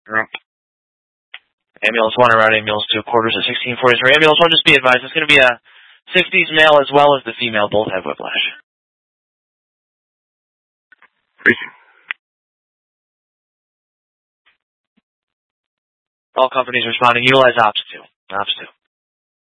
Ambulance 1 around ambulance 2, quarters at 1643. Ambulance 1, just be advised, it's going to be a 60s male as well as the female. Both have whiplash. All companies responding, utilize OPS 2. OPS 2.